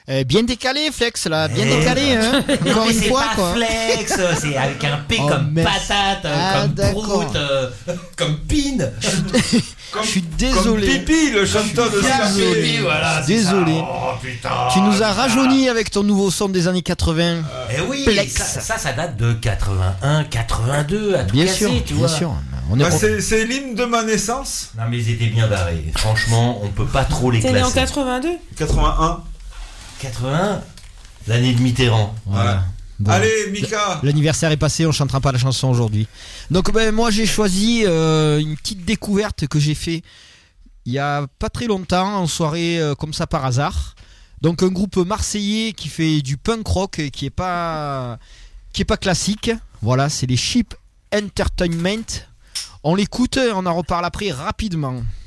Bien décalé, Flex, là, bien décalé, hein. Encore une fois, pas quoi. Flex, c'est avec un P comme patate, comme prout, comme pin. Je suis désolé. Comme Pipi, le chanteur de Scarface. Voilà, désolé. Oh putain. Tu nous as rajeuni avec ton nouveau son des années 80. Eh oui, Plex. ça date de 81, 82, à tout Bien casser, sûr, tu bien vois. sûr. On est C'est l'hymne de ma naissance. Non mais ils étaient bien barrés. Franchement, on peut pas trop les T'es né en classer. 82 81. 81, l'année de Mitterrand. Voilà. Bon. Allez, Mika. L'anniversaire est passé, on chantera pas la chanson aujourd'hui. Donc moi j'ai choisi une petite découverte que j'ai fait il y a pas très longtemps en soirée comme ça par hasard. Donc un groupe marseillais qui fait du punk rock et qui est pas classique. Voilà, c'est les Cheap Entertainment. On l'écoute, on en reparle après rapidement.